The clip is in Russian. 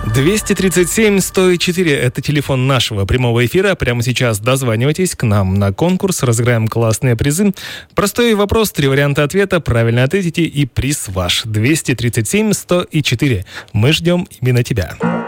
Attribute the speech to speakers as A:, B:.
A: 237-104 – это телефон нашего прямого эфира. Прямо сейчас дозванивайтесь к нам на конкурс, разыграем классные призы. Простой вопрос, 3 варианта ответа, правильно ответите и приз ваш. 237-104. Мы ждем именно тебя.